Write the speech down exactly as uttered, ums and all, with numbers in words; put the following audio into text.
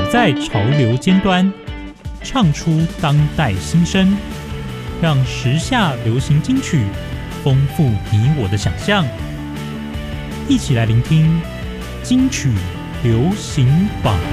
在潮流尖端，唱出当代心声，让时下流行金曲丰富你我的想象。一起来聆听金曲流行榜。